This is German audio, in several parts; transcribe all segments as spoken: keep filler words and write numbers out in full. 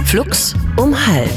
Flux um halb.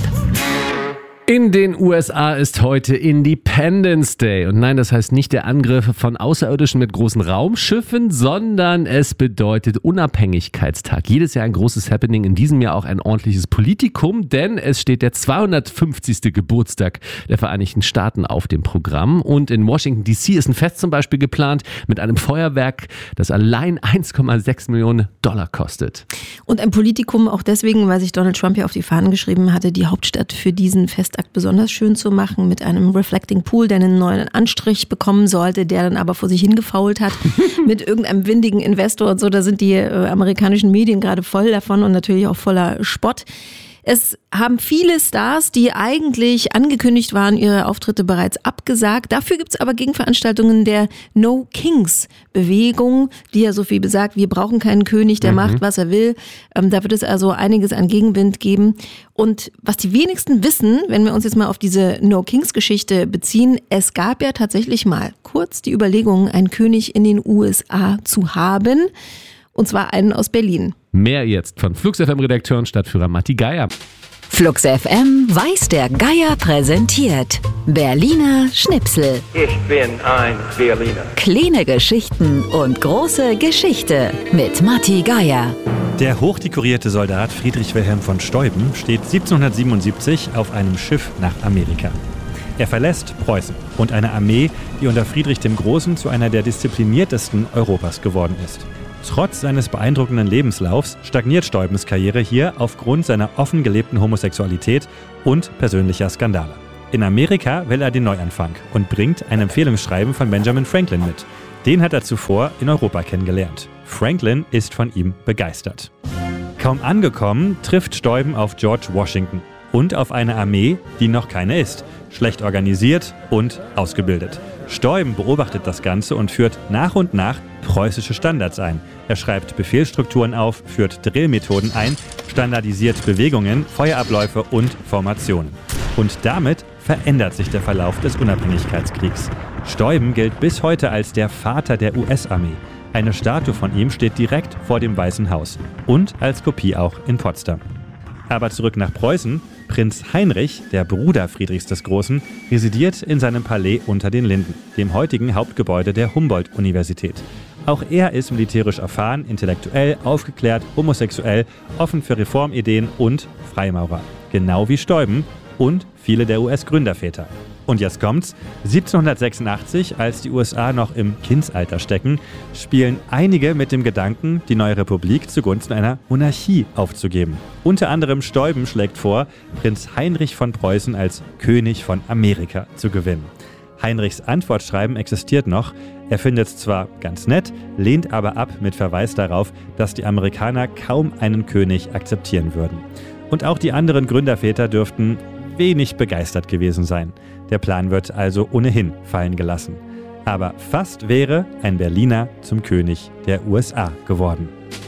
In den U S A ist heute Independence Day. Und nein, das heißt nicht der Angriff von Außerirdischen mit großen Raumschiffen, sondern es bedeutet Unabhängigkeitstag. Jedes Jahr ein großes Happening, in diesem Jahr auch ein ordentliches Politikum, denn es steht der zweihundertfünfzigste Geburtstag der Vereinigten Staaten auf dem Programm. Und in Washington D C ist ein Fest zum Beispiel geplant mit einem Feuerwerk, das allein eins Komma sechs Millionen Dollar kostet. Und ein Politikum auch deswegen, weil sich Donald Trump ja auf die Fahnen geschrieben hatte, die Hauptstadt für diesen Festakt besonders schön zu machen, mit einem Reflecting Pool, der einen neuen Anstrich bekommen sollte, der dann aber vor sich hingefault hat, mit irgendeinem windigen Investor und so. Da sind die äh, amerikanischen Medien gerade voll davon und natürlich auch voller Spott. Es haben viele Stars, die eigentlich angekündigt waren, ihre Auftritte bereits abgesagt. Dafür gibt es aber Gegenveranstaltungen der No Kings Bewegung, die ja so viel besagt, wir brauchen keinen König, der mhm. macht, was er will. Ähm, da wird es also einiges an Gegenwind geben. Und was die wenigsten wissen, wenn wir uns jetzt mal auf diese No Kings Geschichte beziehen, es gab ja tatsächlich mal kurz die Überlegung, einen König in den U S A zu haben. Und zwar einen aus Berlin. Mehr jetzt von Flux F M-Redakteur und Stadtführer Matti Geier. Flux F M weiß der Geier präsentiert. Berliner Schnipsel. Ich bin ein Berliner. Kleine Geschichten und große Geschichte mit Matti Geier. Der hochdekorierte Soldat Friedrich Wilhelm von Steuben steht siebzehnhundertsiebenundsiebzig auf einem Schiff nach Amerika. Er verlässt Preußen und eine Armee, die unter Friedrich dem Großen zu einer der diszipliniertesten Europas geworden ist. Trotz seines beeindruckenden Lebenslaufs stagniert Steubens Karriere hier aufgrund seiner offen gelebten Homosexualität und persönlicher Skandale. In Amerika will er den Neuanfang und bringt ein Empfehlungsschreiben von Benjamin Franklin mit. Den hat er zuvor in Europa kennengelernt. Franklin ist von ihm begeistert. Kaum angekommen, trifft Steuben auf George Washington und auf eine Armee, die noch keine ist, schlecht organisiert und ausgebildet. Steuben beobachtet das Ganze und führt nach und nach preußische Standards ein. Er schreibt Befehlsstrukturen auf, führt Drillmethoden ein, standardisiert Bewegungen, Feuerabläufe und Formationen. Und damit verändert sich der Verlauf des Unabhängigkeitskriegs. Steuben gilt bis heute als der Vater der U S-Armee. Eine Statue von ihm steht direkt vor dem Weißen Haus und als Kopie auch in Potsdam. Aber zurück nach Preußen. Prinz Heinrich, der Bruder Friedrichs des Großen, residiert in seinem Palais unter den Linden, dem heutigen Hauptgebäude der Humboldt-Universität. Auch er ist militärisch erfahren, intellektuell, aufgeklärt, homosexuell, offen für Reformideen und Freimaurer. Genau wie Steuben und viele der U S-Gründerväter. Und jetzt kommt's. siebzehnhundertsechsundachtzig, als die U S A noch im Kindsalter stecken, spielen einige mit dem Gedanken, die neue Republik zugunsten einer Monarchie aufzugeben. Unter anderem Steuben schlägt vor, Prinz Heinrich von Preußen als König von Amerika zu gewinnen. Heinrichs Antwortschreiben existiert noch. Er findet es zwar ganz nett, lehnt aber ab mit Verweis darauf, dass die Amerikaner kaum einen König akzeptieren würden. Und auch die anderen Gründerväter dürften wenig begeistert gewesen sein. Der Plan wird also ohnehin fallen gelassen. Aber fast wäre ein Berliner zum König der U S A geworden.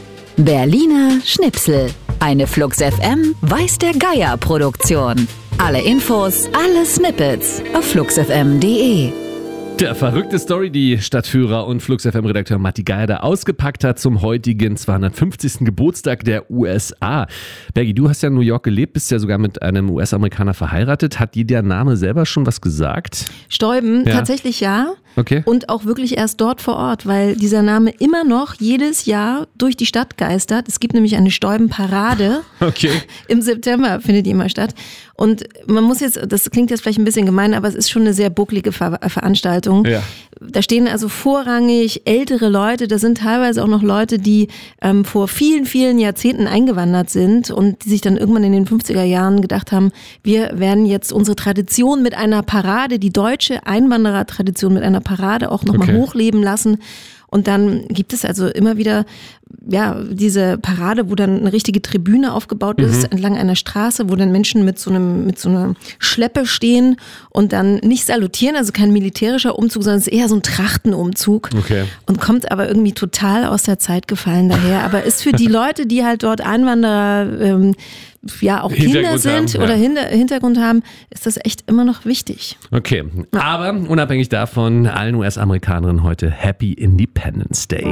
Berliner Schnipsel. Eine Flux F M weiß der Geier Produktion. Alle Infos, alle Snippets auf flux f m punkt d e. Der verrückte Story, die Stadtführer und Flux F M-Redakteur Matti Geier da ausgepackt hat zum heutigen zweihundertfünfzigsten Geburtstag der U S A. Bergi, du hast ja in New York gelebt, bist ja sogar mit einem U S-Amerikaner verheiratet. Hat dir der Name selber schon was gesagt? Steuben, ja. Tatsächlich ja. Okay. Und auch wirklich erst dort vor Ort, weil dieser Name immer noch jedes Jahr durch die Stadt geistert. Es gibt nämlich eine Steuben-Parade. Okay. Im September findet die immer statt. Und man muss jetzt, das klingt jetzt vielleicht ein bisschen gemein, aber es ist schon eine sehr bucklige Ver- Veranstaltung. Ja. Da stehen also vorrangig ältere Leute, da sind teilweise auch noch Leute, die ähm, vor vielen, vielen Jahrzehnten eingewandert sind und die sich dann irgendwann in den fünfziger Jahren gedacht haben, wir werden jetzt unsere Tradition mit einer Parade, die deutsche Einwanderertradition mit einer Parade auch nochmal okay. hochleben lassen. Und dann gibt es also immer wieder ja diese Parade, wo dann eine richtige Tribüne aufgebaut ist, mhm. entlang einer Straße, wo dann Menschen mit so einem mit so einer Schleppe stehen und dann nicht salutieren, also kein militärischer Umzug, sondern es ist eher so ein Trachtenumzug. Okay. Und kommt aber irgendwie total aus der Zeit gefallen daher. Aber ist für die Leute, die halt dort Einwanderer ähm, ja auch Kinder sind haben, oder ja. Hintergrund haben, ist das echt immer noch wichtig. Okay, aber unabhängig davon, allen U S-Amerikanerinnen heute Happy Independence Day.